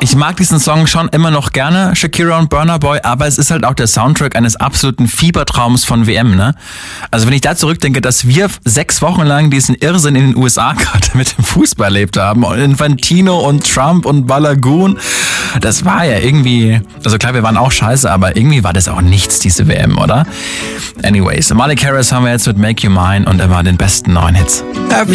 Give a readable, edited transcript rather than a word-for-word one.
Ich mag diesen Song schon immer noch gerne, Shakira und Burna Boy, aber es ist halt auch der Soundtrack eines absoluten Fiebertraums von WM, ne? Also wenn ich da zurückdenke, dass wir 6 Wochen lang diesen Irrsinn in den USA gerade mit dem Fußball erlebt haben und Infantino und Trump und Balagoon, das war ja irgendwie, also klar, wir waren auch scheiße, aber irgendwie war das auch nichts, diese WM, oder? Anyways, Miley Cyrus haben wir jetzt mit Make You Mine und immer den besten neuen Hits.